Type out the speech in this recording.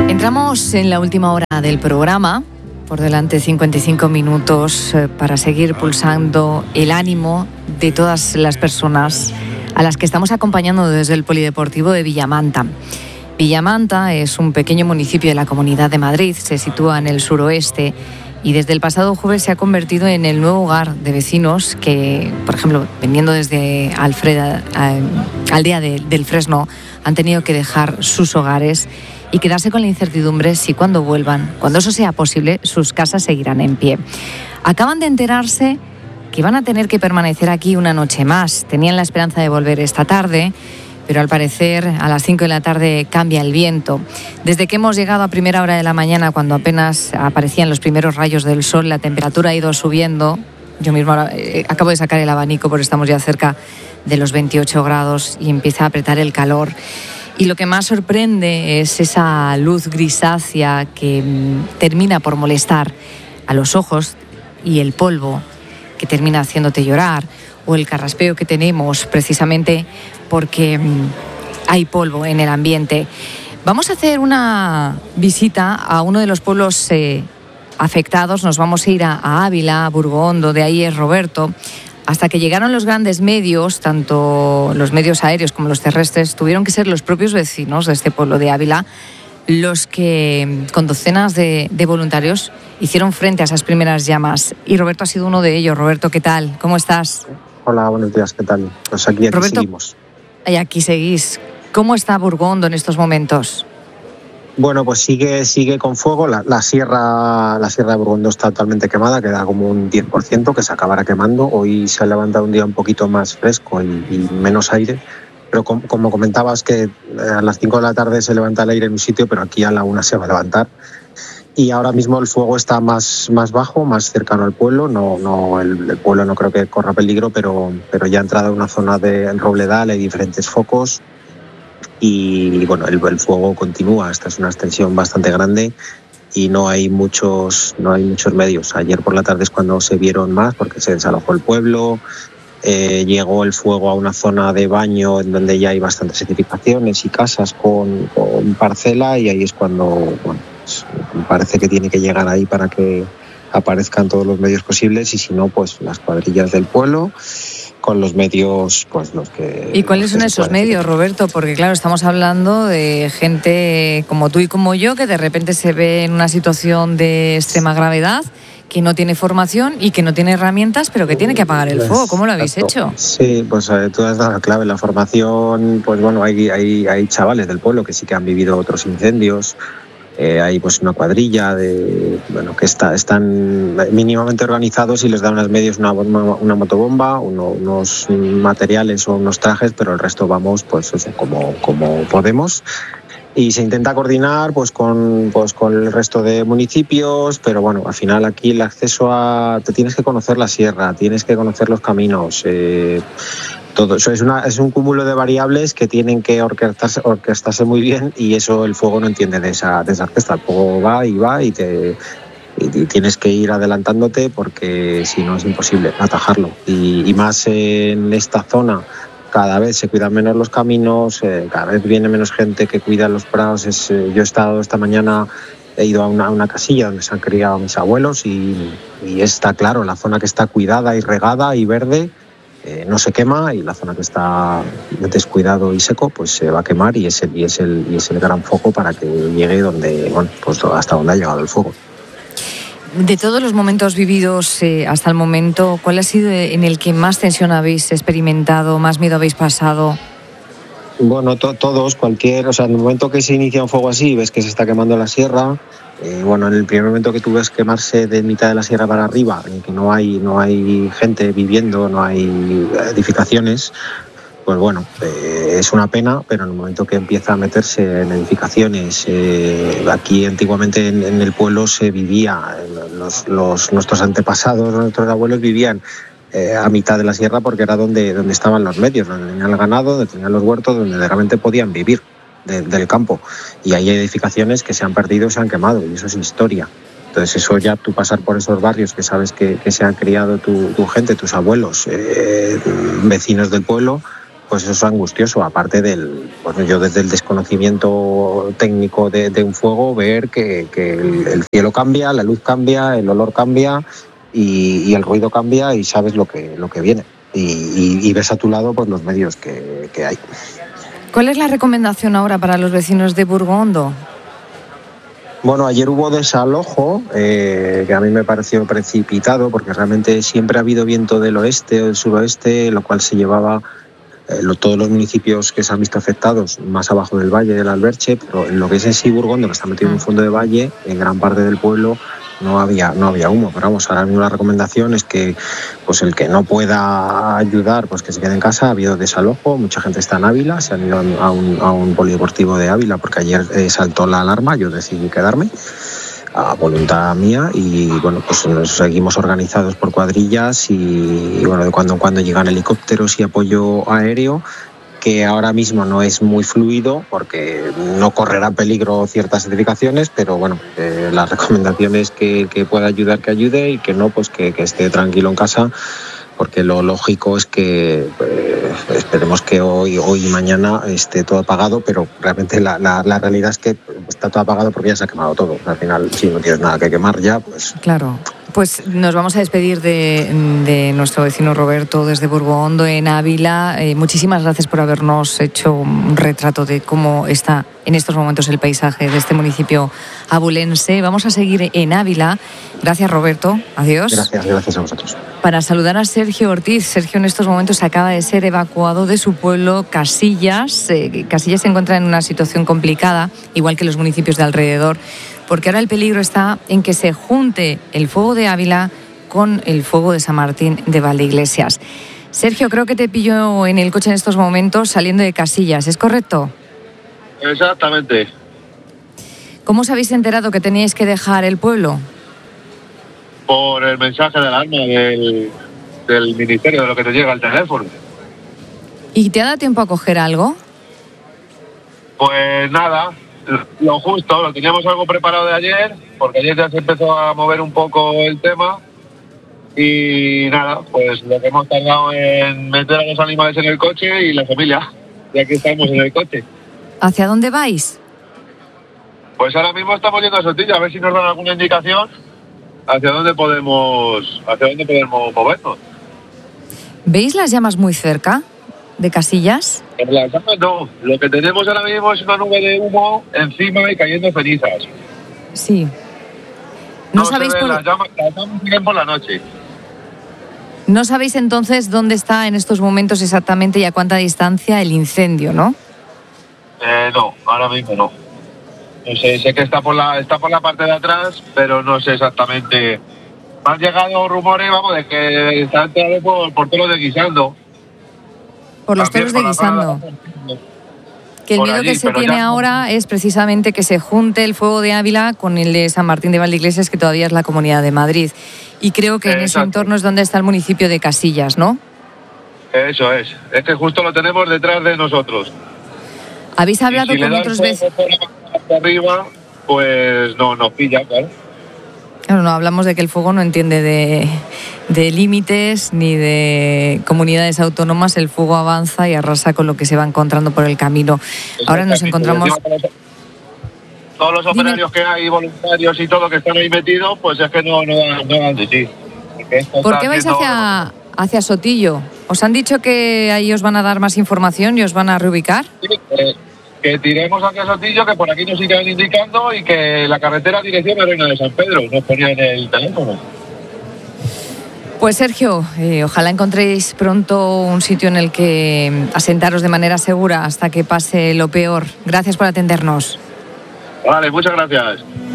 Entramos en la última hora del programa. Por delante 55 minutos para seguir pulsando el ánimo de todas las personas a las que estamos acompañando desde el Polideportivo de Villamanta. Villamanta es un pequeño municipio de la Comunidad de Madrid, se sitúa en el suroeste y desde el pasado jueves se ha convertido en el nuevo hogar de vecinos que, por ejemplo, viniendo desde Aldea del Fresno, han tenido que dejar sus hogares y quedarse con la incertidumbre si cuando vuelvan, cuando eso sea posible, sus casas seguirán en pie. Acaban de enterarse que van a tener que permanecer aquí una noche más. Tenían la esperanza de volver esta tarde, pero al parecer a las 5 de la tarde cambia el viento. Desde que hemos llegado a primera hora de la mañana, cuando apenas aparecían los primeros rayos del sol, la temperatura ha ido subiendo. Yo mismo acabo de sacar el abanico porque estamos ya cerca de los 28 grados y empieza a apretar el calor. Y lo que más sorprende es esa luz grisácea que termina por molestar a los ojos y el polvo que termina haciéndote llorar o el carraspeo que tenemos precisamente porque hay polvo en el ambiente. Vamos a hacer una visita a uno de los pueblos afectados. Nos vamos a ir a Ávila, a Burgondo, de ahí es Roberto. Hasta que llegaron los grandes medios, tanto los medios aéreos como los terrestres, tuvieron que ser los propios vecinos de este pueblo de Ávila los que, con docenas de voluntarios, hicieron frente a esas primeras llamas. Y Roberto ha sido uno de ellos. Roberto, ¿qué tal? ¿Cómo estás? Hola, buenos días, ¿qué tal? Pues aquí Roberto, seguimos. Y aquí seguís. ¿Cómo está Burgondo en estos momentos? Bueno, pues sigue con fuego. La sierra de Burgondo está totalmente quemada, queda como un 10% que se acabará quemando. Hoy se ha levantado un día un poquito más fresco y menos aire, pero como comentabas que a las 5 de la tarde se levanta el aire en un sitio, pero aquí a la 1 se va a levantar. Y ahora mismo el fuego está más bajo, más cercano al pueblo. El pueblo no creo que corra peligro, pero ya ha entrado en una zona de Robledal, hay diferentes focos. Y bueno, el fuego continúa. Esta es una extensión bastante grande y no hay muchos medios. Ayer por la tarde es cuando se vieron más porque se desalojó el pueblo. Llegó el fuego a una zona de baño en donde ya hay bastantes edificaciones y casas con parcela, y ahí es cuando parece que tiene que llegar ahí para que aparezcan todos los medios posibles, y si no, pues las cuadrillas del pueblo con los medios, pues los que... ¿Y cuáles son esos medios, Roberto? Porque claro, estamos hablando de gente como tú y como yo que de repente se ve en una situación de extrema gravedad, que no tiene formación y que no tiene herramientas, pero que tiene que apagar el fuego. ¿Cómo lo habéis hecho? Sí, pues tú has dado la clave. La formación, pues bueno, hay chavales del pueblo que sí que han vivido otros incendios. Hay pues una cuadrilla que están mínimamente organizados y les dan los medios una motobomba, unos materiales o unos trajes, pero el resto vamos pues eso, como podemos. Y se intenta coordinar pues con el resto de municipios, pero bueno, al final aquí el acceso te tienes que conocer la sierra, tienes que conocer los caminos, todo eso es un cúmulo de variables que tienen que orquestarse muy bien, y eso el fuego no entiende de esa orquesta. El fuego va y tienes que ir adelantándote porque si no es imposible atajarlo, y más en esta zona. Cada vez se cuidan menos los caminos, cada vez viene menos gente que cuida los prados. Yo he estado esta mañana, he ido a una casilla donde se han criado mis abuelos y está claro, la zona que está cuidada y regada y verde no se quema, y la zona que está descuidado y seco pues se va a quemar, y es el gran foco para que llegue hasta donde ha llegado el fuego. De todos los momentos vividos hasta el momento, ¿cuál ha sido en el que más tensión habéis experimentado, más miedo habéis pasado? Bueno, todos, en el momento que se inicia un fuego así, ves que se está quemando la sierra. En el primer momento que tú ves quemarse de mitad de la sierra para arriba, en que no hay gente viviendo, no hay edificaciones, pues bueno, es una pena, pero en el momento que empieza a meterse en edificaciones, aquí antiguamente en el pueblo se vivía, nuestros antepasados, nuestros abuelos vivían a mitad de la sierra porque era donde estaban los medios, donde tenían el ganado, donde tenían los huertos, donde realmente podían vivir del campo. Y hay edificaciones que se han perdido, se han quemado, y eso es historia. Entonces eso ya, tú pasar por esos barrios que sabes que se han criado tu gente, tus abuelos, vecinos del pueblo, pues eso es angustioso, aparte yo desde el desconocimiento técnico de un fuego, ver que el cielo cambia, la luz cambia, el olor cambia y el ruido cambia y sabes lo que viene. Y ves a tu lado pues los medios que hay. ¿Cuál es la recomendación ahora para los vecinos de Burgondo? Bueno, ayer hubo desalojo, que a mí me pareció precipitado, porque realmente siempre ha habido viento del oeste o del suroeste, lo cual se llevaba todos los municipios que se han visto afectados más abajo del valle del Alberche, pero en lo que es en sí Burgondo, que está metido en un fondo de valle, en gran parte del pueblo no había humo. Pero vamos, ahora mismo la recomendación es que pues el que no pueda ayudar, pues que se quede en casa. Ha habido desalojo, mucha gente está en Ávila, se han ido a un polideportivo de Ávila porque ayer saltó la alarma, yo decidí quedarme a voluntad mía y bueno, pues nos seguimos organizados por cuadrillas y bueno, de cuando en cuando llegan helicópteros y apoyo aéreo, que ahora mismo no es muy fluido porque no correrá peligro ciertas edificaciones, pero bueno, la recomendación es que pueda ayudar, que ayude, y que no, pues que esté tranquilo en casa, porque lo lógico es que esperemos que hoy y mañana esté todo apagado, pero realmente la realidad es que está todo apagado porque ya se ha quemado todo. Al final, si no tienes nada que quemar ya, pues... Claro. Pues nos vamos a despedir de nuestro vecino Roberto desde Burgondo, en Ávila. Muchísimas gracias por habernos hecho un retrato de cómo está en estos momentos el paisaje de este municipio abulense. Vamos a seguir en Ávila. Gracias, Roberto. Adiós. Gracias a vosotros. Para saludar a Sergio Ortiz. Sergio en estos momentos acaba de ser evacuado de su pueblo, Casillas. Casillas se encuentra en una situación complicada, igual que los municipios de alrededor, porque ahora el peligro está en que se junte el fuego de Ávila con el fuego de San Martín de Valdeiglesias. Sergio, creo que te pillo en el coche en estos momentos saliendo de Casillas, ¿es correcto? Exactamente. ¿Cómo os habéis enterado que teníais que dejar el pueblo? Por el mensaje de alarma del ministerio, de lo que te llega al teléfono. ¿Y te ha dado tiempo a coger algo? Pues nada, lo justo, lo teníamos algo preparado de ayer, porque ayer ya se empezó a mover un poco el tema. Y nada, pues lo que hemos tardado en meter a los animales en el coche y la familia. Y aquí estamos en el coche. ¿Hacia dónde vais? Pues ahora mismo estamos yendo a Sotillo, a ver si nos dan alguna indicación hacia dónde podemos movernos. ¿Veis las llamas muy cerca de Casillas? En las llamas no. Lo que tenemos ahora mismo es una nube de humo encima y cayendo cenizas. Sí. No sabéis las llamas siguen por la noche. No sabéis entonces dónde está en estos momentos exactamente y a cuánta distancia el incendio, ¿no? No, ahora mismo no. No sé que está por la parte de atrás, pero no sé exactamente. Me han llegado rumores, vamos, de que está entrado por toros de Guisando. Por los toros de Guisando. Que el miedo que se tiene ahora es precisamente que se junte el fuego de Ávila con el de San Martín de Valdeiglesias, que todavía es la Comunidad de Madrid. Y creo que en ese entorno es donde está el municipio de Casillas, ¿no? Eso es. Es que justo lo tenemos detrás de nosotros. ¿Habéis hablado con otros vecinos? Arriba, pues no nos pilla, claro. Claro, no hablamos de que el fuego no entiende de límites ni de comunidades autónomas. El fuego avanza y arrasa con lo que se va encontrando por el camino. Ahora nos encontramos... Todos los operarios que hay, voluntarios y todo que están ahí metidos, pues es que no dan de sí. ¿Por qué vais hacia Sotillo? ¿Os han dicho que ahí os van a dar más información y os van a reubicar? Sí, que tiremos hacia Sotillo, que por aquí nos siguen indicando, y que la carretera dirección a Reina de San Pedro nos ponía en el teléfono. Pues Sergio, ojalá encontréis pronto un sitio en el que asentaros de manera segura hasta que pase lo peor. Gracias por atendernos. Vale, muchas gracias.